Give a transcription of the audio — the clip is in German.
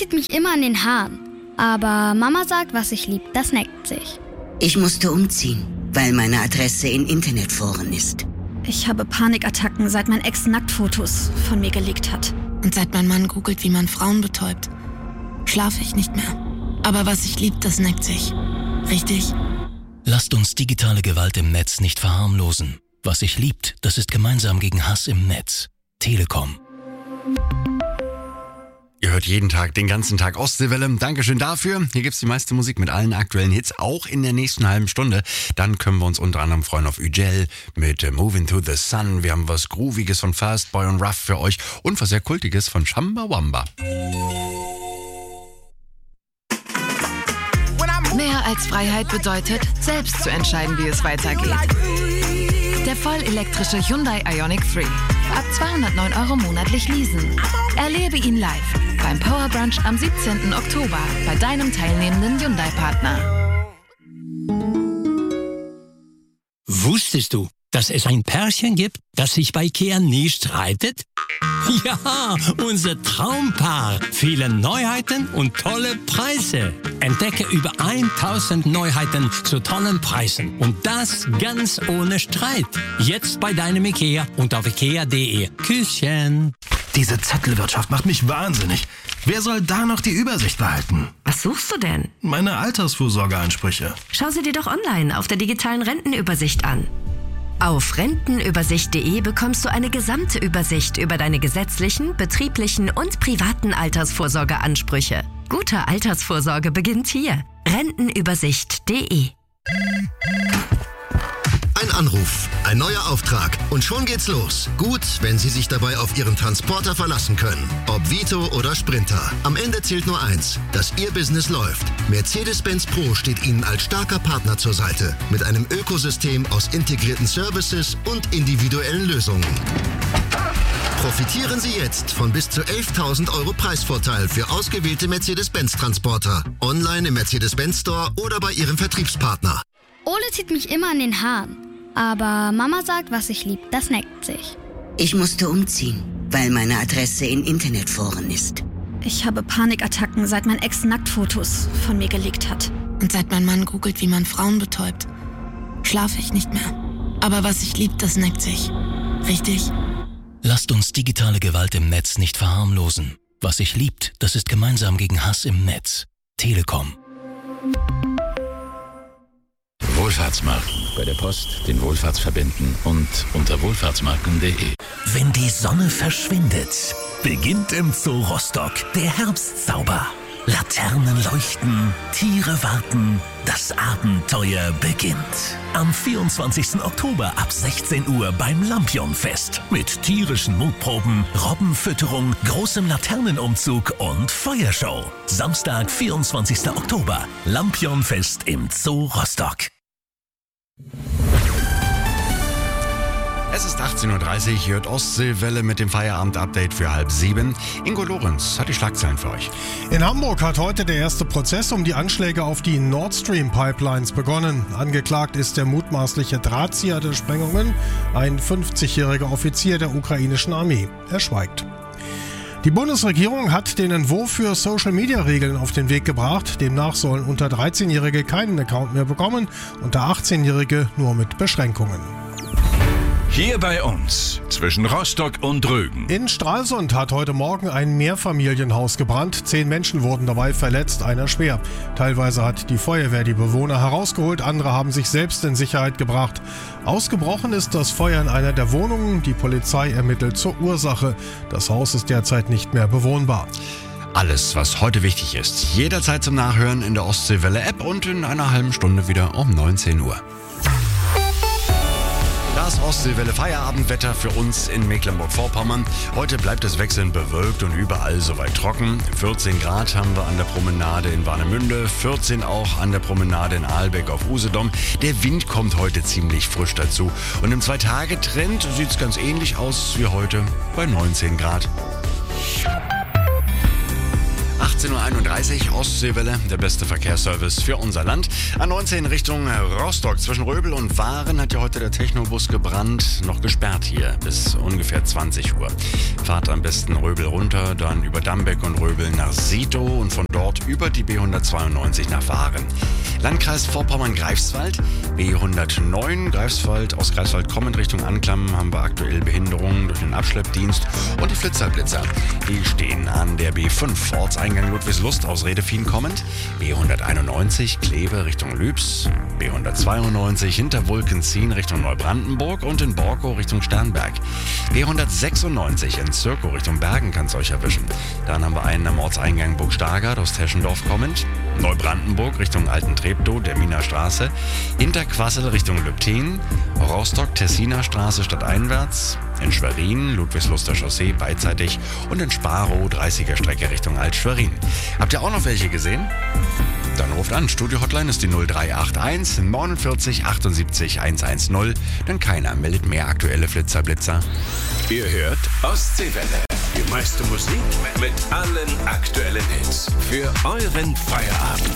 zieht mich immer an den Haaren. Aber Mama sagt, was ich lieb, das neckt sich. Ich musste umziehen, weil meine Adresse in Internetforen ist. Ich habe Panikattacken, seit mein Ex Nacktfotos von mir geleakt hat. Und seit mein Mann googelt, wie man Frauen betäubt, schlafe ich nicht mehr. Aber was ich lieb, das neckt sich. Richtig? Lasst uns digitale Gewalt im Netz nicht verharmlosen. Was sich liebt, das ist gemeinsam gegen Hass im Netz. Telekom. Ihr hört jeden Tag, den ganzen Tag Ostseewelle. Dankeschön dafür. Hier gibt's die meiste Musik mit allen aktuellen Hits, auch in der nächsten halben Stunde. Dann können wir uns unter anderem freuen auf Ügel mit Moving to the Sun. Wir haben was Grooviges von Fastboy und Ruff für euch und was sehr Kultiges von Shamba Wamba. Mehr als Freiheit bedeutet, selbst zu entscheiden, wie es weitergeht. Der vollelektrische Hyundai Ioniq 3. Ab 209 € monatlich leasen. Erlebe ihn live beim Power Brunch am 17. Oktober bei deinem teilnehmenden Hyundai-Partner. Wusstest du, dass es ein Pärchen gibt, das sich bei IKEA nie streitet? Ja, unser Traumpaar. Viele Neuheiten und tolle Preise. Entdecke über 1000 Neuheiten zu tollen Preisen. Und das ganz ohne Streit. Jetzt bei deinem IKEA und auf ikea.de. Küsschen. Diese Zettelwirtschaft macht mich wahnsinnig. Wer soll da noch die Übersicht behalten? Was suchst du denn? Meine Altersvorsorgeansprüche. Schau sie dir doch online auf der digitalen Rentenübersicht an. Auf rentenübersicht.de bekommst du eine gesamte Übersicht über deine gesetzlichen, betrieblichen und privaten Altersvorsorgeansprüche. Gute Altersvorsorge beginnt hier. Rentenübersicht.de. Ein Anruf, ein neuer Auftrag und schon geht's los. Gut, wenn Sie sich dabei auf Ihren Transporter verlassen können. Ob Vito oder Sprinter. Am Ende zählt nur eins, dass Ihr Business läuft. Mercedes-Benz Pro steht Ihnen als starker Partner zur Seite. Mit einem Ökosystem aus integrierten Services und individuellen Lösungen. Profitieren Sie jetzt von bis zu 11.000 € Preisvorteil für ausgewählte Mercedes-Benz-Transporter. Online im Mercedes-Benz Store oder bei Ihrem Vertriebspartner. Ole zieht mich immer an den Haaren. Aber Mama sagt, was ich lieb, das neckt sich. Ich musste umziehen, weil meine Adresse in Internetforen ist. Ich habe Panikattacken, seit mein Ex Nacktfotos von mir geleakt hat. Und seit mein Mann googelt, wie man Frauen betäubt, schlafe ich nicht mehr. Aber was ich lieb, das neckt sich. Richtig? Lasst uns digitale Gewalt im Netz nicht verharmlosen. Was sich liebt, das ist gemeinsam gegen Hass im Netz. Telekom. Wohlfahrtsmarken. Bei der Post, den Wohlfahrtsverbänden und unter wohlfahrtsmarken.de. Wenn die Sonne verschwindet, beginnt im Zoo Rostock der Herbstzauber. Laternen leuchten, Tiere warten, das Abenteuer beginnt. Am 24. Oktober ab 16 Uhr beim Lampionfest mit tierischen Mutproben, Robbenfütterung, großem Laternenumzug und Feuershow. Samstag, 24. Oktober, Lampionfest im Zoo Rostock. Es ist 18.30 Uhr, hört Ostseewelle mit dem Feierabend-Update für 6:30. Ingo Lorenz hat die Schlagzeilen für euch. In Hamburg hat heute der erste Prozess um die Anschläge auf die Nord Stream Pipelines begonnen. Angeklagt ist der mutmaßliche Drahtzieher der Sprengungen, ein 50-jähriger Offizier der ukrainischen Armee. Er schweigt. Die Bundesregierung hat den Entwurf für Social-Media-Regeln auf den Weg gebracht. Demnach sollen unter 13-Jährige keinen Account mehr bekommen, unter 18-Jährige nur mit Beschränkungen. Hier bei uns, zwischen Rostock und Rügen. In Stralsund hat heute Morgen ein Mehrfamilienhaus gebrannt. 10 Menschen wurden dabei verletzt, einer schwer. Teilweise hat die Feuerwehr die Bewohner herausgeholt, andere haben sich selbst in Sicherheit gebracht. Ausgebrochen ist das Feuer in einer der Wohnungen. Die Polizei ermittelt zur Ursache. Das Haus ist derzeit nicht mehr bewohnbar. Alles, was heute wichtig ist, jederzeit zum Nachhören in der Ostseewelle-App und in einer halben Stunde wieder um 19 Uhr. Das Ostseewelle Feierabendwetter für uns in Mecklenburg-Vorpommern. Heute bleibt es wechselnd bewölkt und überall soweit trocken. 14 Grad haben wir an der Promenade in Warnemünde, 14 auch an der Promenade in Aalbeck auf Usedom. Der Wind kommt heute ziemlich frisch dazu. Und im 2-Tage-Trend sieht es ganz ähnlich aus wie heute bei 19 Grad. 14.31 Uhr, Ostseewelle, der beste Verkehrsservice für unser Land. A19 Richtung Rostock zwischen Röbel und Waren hat ja heute der Technobus gebrannt, noch gesperrt hier bis ungefähr 20 Uhr. Fahrt am besten Röbel runter, dann über Dambeck und Röbel nach Sito und von dort über die B192 nach Waren. Landkreis Vorpommern-Greifswald, B109 Greifswald, aus Greifswald kommend Richtung Anklam haben wir aktuell Behinderungen durch den Abschleppdienst und die Flitzerblitzer. Die stehen an der B5, Ortseingang Ludwigslust aus Redefien kommend, B191 Kleve Richtung Lübs, B192 hinter Wulkenzien Richtung Neubrandenburg und in Borkow Richtung Sternberg. B196 in Zirkow Richtung Bergen kann es euch erwischen. Dann haben wir einen am Ortseingang Burgstagert aus Teschendorf kommend, Neubrandenburg Richtung Alten Treptow, der Miner Straße, Hinterquassel Richtung Lübten, Rostock Tessiner Straße stadteinwärts, in Schwerin, Ludwigsluster Chaussee beidseitig und in Sparow 30er Strecke Richtung Alt-Schwerin. Habt ihr auch noch welche gesehen? Dann ruft an. Studio-Hotline ist die 0381 49 78 110, denn keiner meldet mehr aktuelle Flitzer-Blitzer. Ihr hört Ostseewelle. Die meiste Musik mit allen aktuellen Hits. Für euren Feierabend.